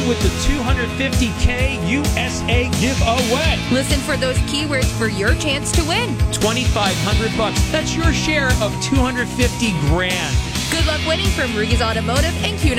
in with the $250K USA giveaway. Listen for those keywords for your chance to win. $2,500. That's your share of $250 grand. Good luck winning from Rees Automotive and Q